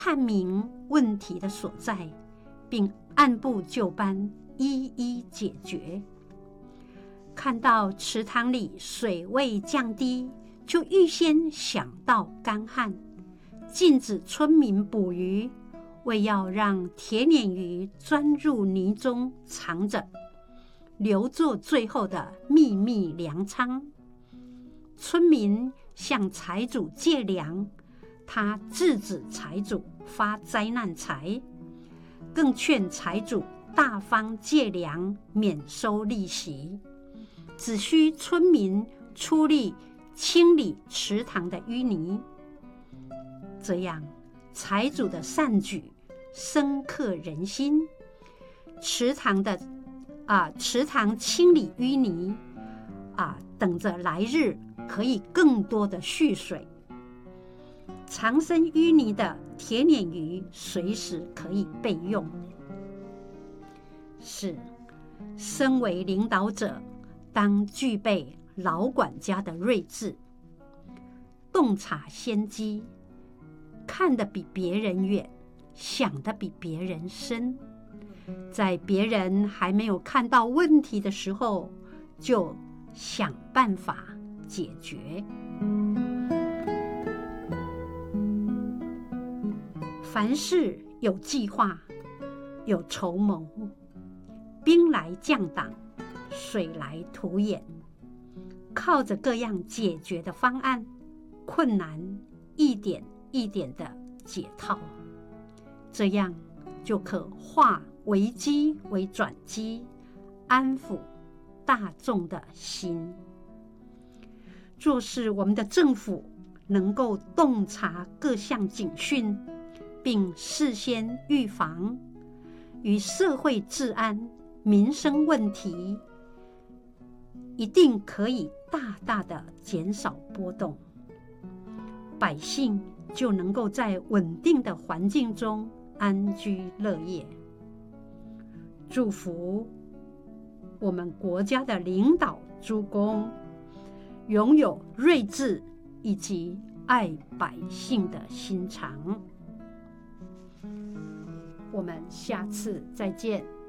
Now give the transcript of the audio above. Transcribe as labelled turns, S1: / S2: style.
S1: 探明问题的所在，并按部就班一一解决。看到池塘里水位降低，就预先想到干旱，禁止村民捕鱼，为要让铁鲶鱼钻入泥中藏着，留作最后的秘密粮仓。村民向财主借粮，他制止财主发灾难财，更劝财主大方借粮，免收利息，只需村民出力清理池塘的淤泥。这样财主的善举深刻人心，池塘清理淤泥等着来日可以更多的蓄水。藏身淤泥的铁鲶鱼随时可以备用。是，身为领导者，当具备老管家的睿智，洞察先机，看得比别人远，想得比别人深，在别人还没有看到问题的时候，就想办法解决。凡事有计划，有筹谋，兵来将挡，水来土掩，靠着各样解决的方案，困难一点一点的解套，这样就可化危机为转机，安抚大众的心。若是我们的政府能够洞察各项警讯，并事先预防，与社会治安、民生问题，一定可以大大的减少波动，百姓就能够在稳定的环境中安居乐业。祝福我们国家的领导诸公拥有睿智以及爱百姓的心肠。我们下次再见。